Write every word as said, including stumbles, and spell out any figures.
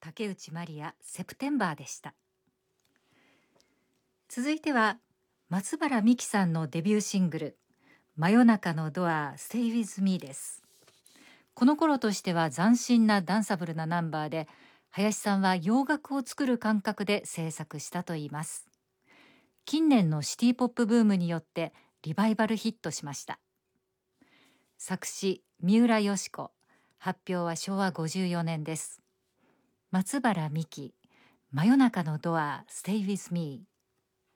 竹内まりやセプテンバーでした。続いては松原みきさんのデビューシングル真夜中のドア Stay with me です。この頃としては斬新なダンサブルなナンバーで、林さんは洋楽を作る感覚で制作したといいます。近年のシティポップブームによってリバイバルヒットしました。作詞三浦佳子、発表はしょうわごじゅうよねんです。松原みき、真夜中のドア Stay with me。